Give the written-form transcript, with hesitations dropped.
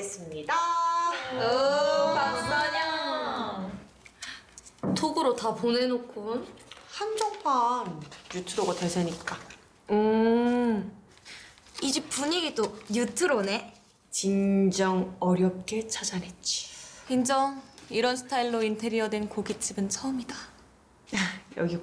가보겠습니다. 오, 박선영. 톡으로 다 보내놓고. 한정판 뉴트로가 대세니까. 이 집 분위기도 뉴트로네. 진정 어렵게 찾아냈지. 인정. 이런 스타일로 인테리어된 고깃집은 처음이다. 여기